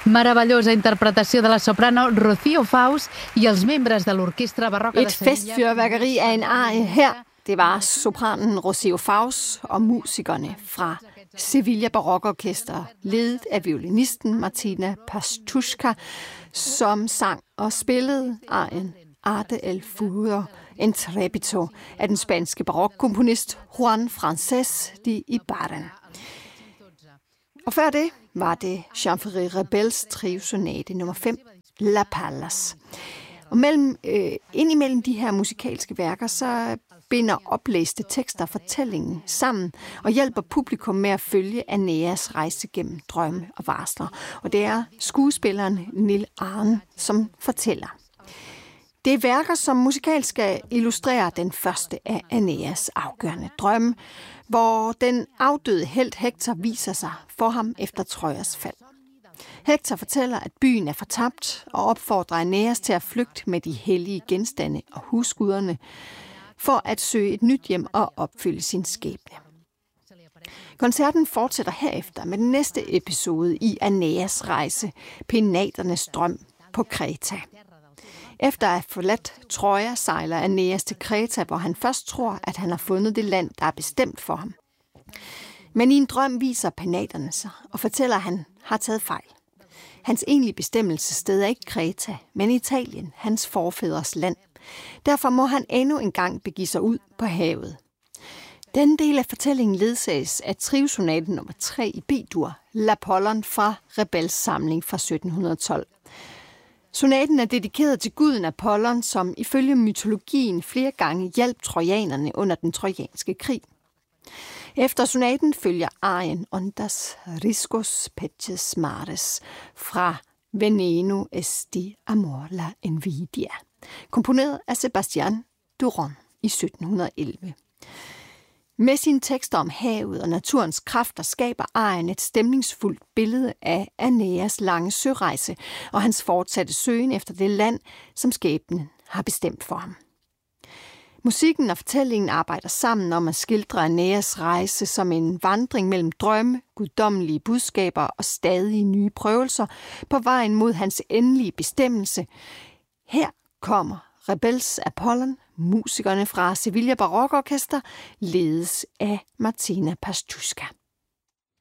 Meravellosa interpretació de la soprano Rocío Faus i els membres de l'Orkestra Barroca de Sevilla. Et festfyrværkeri af en arie her. Det var sopranen Rocío Faus og musikerne fra Sevilla Barokorkester, ledet af violinisten Martina Pastuszka, som sang og spillede arien Arte el Furor Intrepito af den spanske barokkomponist Juan Francés de Ibarra. Og før det var det Jean-Ferré Rebels triosonate nummer 5, La Pallas. Og indimellem de her musikalske værker, så binder oplæste tekster fortællingen sammen og hjælper publikum med at følge Aeneas rejse gennem drømme og varsler. Og det er skuespilleren Nil Arne, som fortæller. Det er værker, som musikalsk skal illustrere den første af Aeneas afgørende drømme, hvor den afdøde helt Hektor viser sig for ham efter Trojas fald. Hektor fortæller, at byen er fortabt og opfordrer Aeneas til at flygte med de hellige genstande og husguderne for at søge et nyt hjem og opfylde sin skæbne. Koncerten fortsætter herefter med den næste episode i Aeneas rejse, Penaternes drøm på Kreta. Efter at have forladt Troja sejler Aeneas til Kreta, hvor han først tror, at han har fundet det land, der er bestemt for ham. Men i en drøm viser Penaterne sig og fortæller, at han har taget fejl. Hans egentlige bestemmelsessted er ikke Kreta, men Italien, hans forfædres land. Derfor må han endnu en gang begive sig ud på havet. Denne del af fortællingen ledsages af triosonaten nummer 3 i B-dur, L'Apollon fra Rebels samling fra 1712. Sonaten er dedikeret til guden Apollon, som ifølge mytologien flere gange hjalp trojanerne under den trojanske krig. Efter sonaten følger arien Ondas riscos peches mares fra Veneno esti amor la invidia, komponeret af Sebastian Durand i 1711. Med sine tekster om havet og naturens kræfter skaber arien et stemningsfuldt billede af Aeneas lange sørejse og hans fortsatte søgen efter det land, som skæbnen har bestemt for ham. Musikken og fortællingen arbejder sammen om at skildre Aeneas rejse som en vandring mellem drømme, guddommelige budskaber og stadige nye prøvelser på vejen mod hans endelige bestemmelse. Her kommer Rebels Apollon, musikerne fra Sevilla Barokorkester, ledes af Martina Pastuszka.